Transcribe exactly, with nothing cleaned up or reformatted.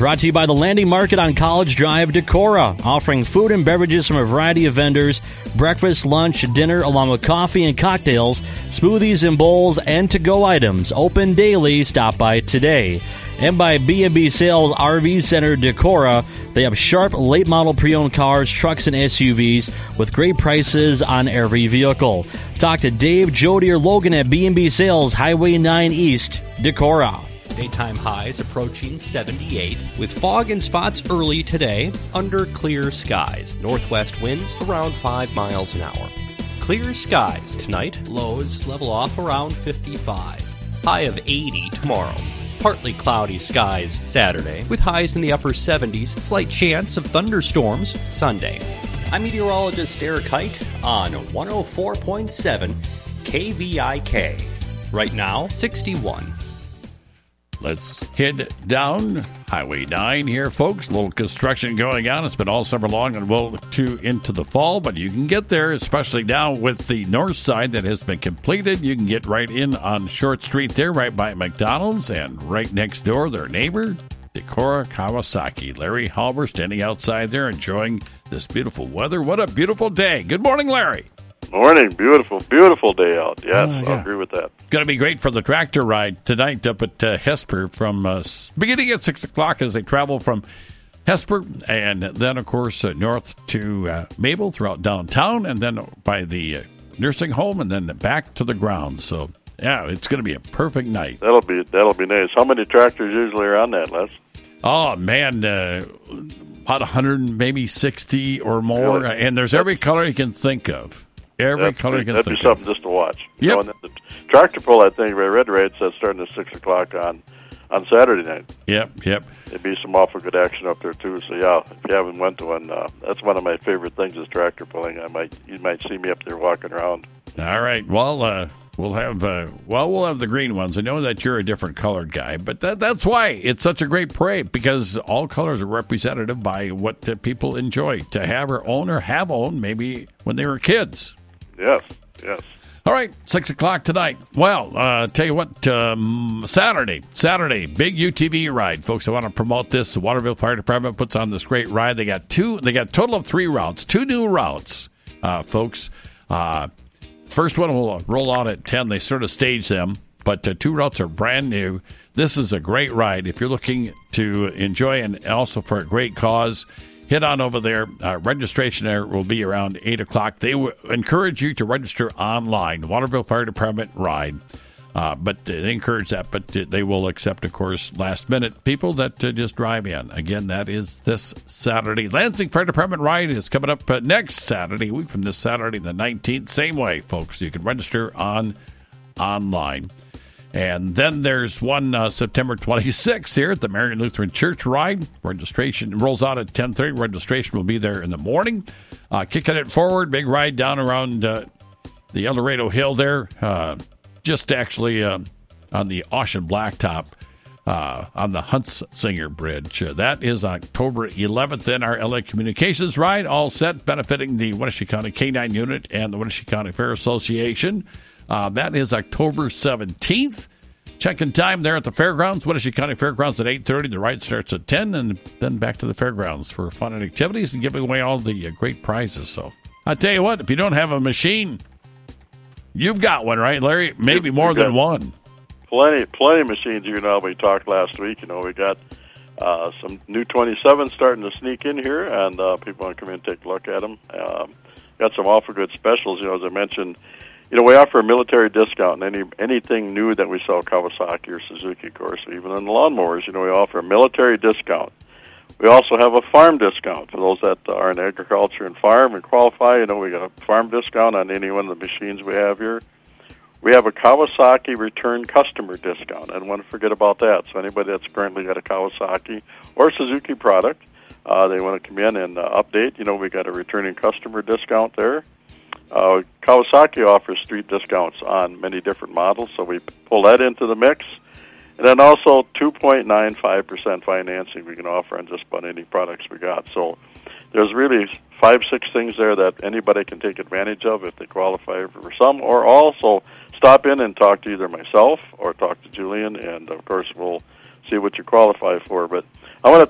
Brought to you by the Landing Market on College Drive, Decorah, offering food and beverages from a variety of vendors, breakfast, lunch, dinner, along with coffee and cocktails, smoothies and bowls, and to-go items. Open daily. Stop by today. And by B and B Sales R V Center, Decorah. They have sharp, late-model pre-owned cars, trucks, and S U Vs with great prices on every vehicle. Talk to Dave, Jody, or Logan at B and B Sales, Highway nine East, Decorah. Daytime highs approaching seventy-eight, with fog and spots early today under clear skies. Northwest winds around five miles an hour. Clear skies tonight. Lows level off around fifty-five. High of eighty tomorrow. Partly cloudy skies Saturday, with highs in the upper seventies. Slight chance of thunderstorms Sunday. I'm meteorologist Eric Height on one oh four point seven K V I K. Right now, sixty-one. Let's head down Highway nine here, folks. A little construction going on. It's been all summer long and well to into the fall, but you can get there, especially now with the north side that has been completed. You can get right in on Short Street there, right by McDonald's, and right next door, their neighbor, Decorah Kawasaki. Larry Halber standing outside there enjoying this beautiful weather. What a beautiful day. Good morning, Larry. Morning. Beautiful, beautiful day out. Yes, uh, yeah. I agree with that. Going to be great for the tractor ride tonight up at uh, Hesper from uh, beginning at six o'clock as they travel from Hesper and then, of course, uh, north to uh, Mabel throughout downtown and then by the uh, nursing home and then back to the grounds. So, yeah, it's going to be a perfect night. That'll be that'll be nice. How many tractors usually are on that, Les? Oh, man, uh, about one hundred, maybe sixty or more, Really? and there's every color you can think of. Every That'd color be, you can that'd think be something of. just to watch. Yep. You know, and the tractor pull, I think, if I read right, says starting at six o'clock on, on Saturday night. Yep, yep. There'd be some awful good action up there, too. So, yeah, if you haven't went to one, uh, that's one of my favorite things is tractor pulling. I might You might see me up there walking around. All right. Well, uh, we'll have uh, well, we'll have the green ones. I know that you're a different colored guy, but that, that's why it's such a great parade because all colors are representative by what the people enjoy to have or own or have owned maybe when they were kids. Yes, yes. All right, six o'clock tonight. Well, uh, tell you what, um, Saturday, Saturday, big U T V ride, folks. I want to promote this. The Waterville Fire Department puts on this great ride. They got two. They got a total of three routes, two new routes, uh, folks. Uh, first one will roll out at ten. They sort of stage them, but uh, two routes are brand new. This is a great ride if you're looking to enjoy and also for a great cause. Head on over there. Uh, registration there will be around eight o'clock. They will encourage you to register online. Waterville Fire Department ride. Uh, but they encourage that, but they will accept, of course, last-minute people that uh, just drive in. Again, that is this Saturday. Lansing Fire Department ride is coming up uh, next Saturday, a week from this Saturday, the nineteenth. Same way, folks. You can register on online. And then there's one uh, September twenty-sixth here at the Marian Lutheran Church ride. Registration rolls out at ten thirty. Registration will be there in the morning. Uh, kicking it forward, big ride down around uh, the El Dorado Hill there, uh, just actually uh, on the Ocean Blacktop uh, on the Huntsinger Bridge. Uh, that is October eleventh. Then our L A Communications ride, all set, benefiting the Wenatchee County K nine unit and the Wenatchee County Fair Association. Uh, that is October seventeenth. Check-in time there at the fairgrounds, Wenatchee County Fairgrounds at eight thirty. The ride starts at ten, and then back to the fairgrounds for fun and activities and giving away all the uh, great prizes. So I tell you what, if you don't have a machine, you've got one, right, Larry? Maybe You've more got than one. Plenty, plenty of machines. You know, we talked last week. You know, we got uh, some new twenty-sevens starting to sneak in here, and uh, people want to come in and take a look at them. Um, got some awful good specials. You know, as I mentioned. You know, we offer a military discount on any anything new that we sell, Kawasaki or Suzuki, of course. Even on the lawnmowers, you know, we offer a military discount. We also have a farm discount for those that are in agriculture and farm and qualify. You know, we got a farm discount on any one of the machines we have here. We have a Kawasaki return customer discount. I don't want to forget about that. So anybody that's currently got a Kawasaki or Suzuki product, uh, they want to come in and uh, update. You know, we got a returning customer discount there. Uh, Kawasaki offers street discounts on many different models, so we pull that into the mix. And then also two point nine five percent financing we can offer on just about any products we got. So there's really five, six things there that anybody can take advantage of if they qualify for some or all. So stop in and talk to either myself or talk to Julian, and, of course, we'll see what you qualify for. But I want to